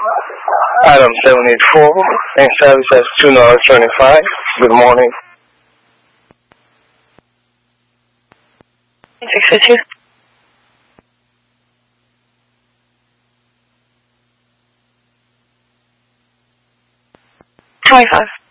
Item 784 and service as $2.25. Good morning. 652. 25.